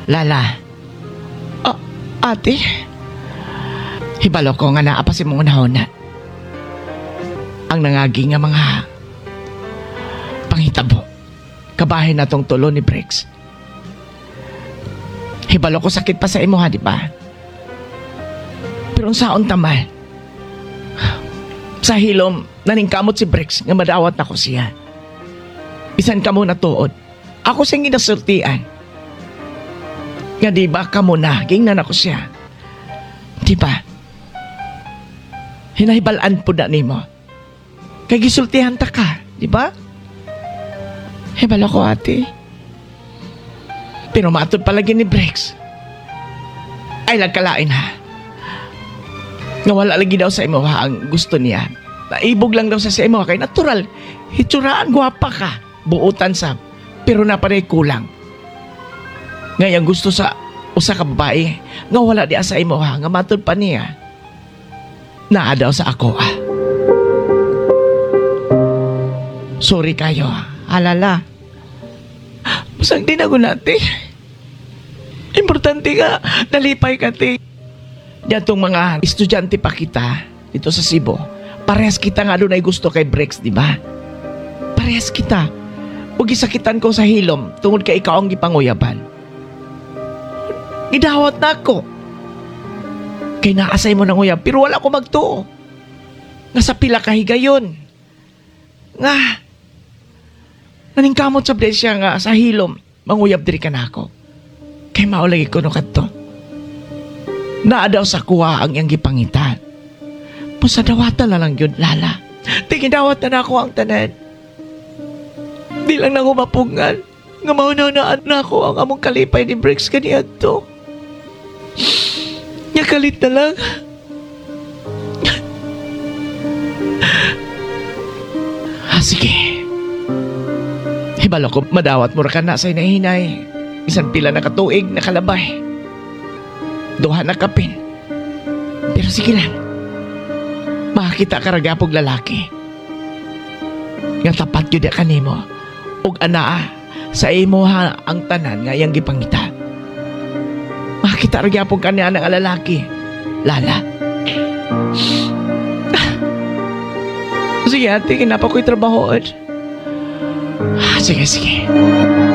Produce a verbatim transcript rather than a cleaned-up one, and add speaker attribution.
Speaker 1: Lala. Ah, ate. Hibalo ko nga naa pa si mong unahon na. Ang nangagi nga mga panghitabo. Kabahin na tong tulo ni Briggs. Hibalo ko sakit pa sa imo ha, di ba? Pero saon tamal. Sa hilom, naningkamot si Briggs nga madawat na ko siya. Bisan ka mo natuod. Ako siyang ginasultian. Nga di ba ka mo na, gingnan ako siya. Di ba? Hinahibalaan po na ni mo. Kay gisultihan ta ka, di ba? Hibalo ko ate. Pero matod palagi ni Briggs. Ay lagkalain ha. Nga wala lagi daw sa imo ha ang gusto niya. Naibog lang daw sa sa imo kay natural. Hitsuraan gwapa ka. Buutan sa. Pero napanay kulang. Ngayon gusto sa usa ka babae. Nga wala di sa imo ha. Nga matod pa niya. Naa daw sa ako ah. Sorry kayo ha. Alala. Masang din ako natin. Importante nga, nalipay ka ti. Diyatong mga estudyante pa kita dito sa Cebu. Parehas kita nga doon ay gusto kay Briggs, di ba? Parehas kita. Huwag isakitan ko sa hilom tungod kay ikaw ang gipanguyaban. Idawat na ako. Kay naasay mo ng uyab, pero wala ko magtuo. Nga sa pila kahigayon. Nga, naningkamot sa presya nga sa hilom, manguyab diri ka na ako. Kay maulagi ko no kadto. Naa daw sa kuha ang iyang gipangitan. Pusa dawatan na lang yun, Lala. Tingin dawat na ako ang tanan. Di lang na mapungan. Nga maunanaan na ako ang among kalipay ni Briggs kaniya to. Nyakalit na lang. Ah, sige. Hibalo ko, madawat mo ra ka na sa hinahinay. Isang pila na katuig na kalabay. Duha na kapin. Pero sige lang. Makakita ka ragapog lalaki. Nga tapat yun ka nimo. Ug anaa sa imo ha ang tanan nga iyang gipangita. Makakita ragapog ka niya ng lalaki. Lala. Sige ate, kinapa ko'y trabahoon. Sige, sige.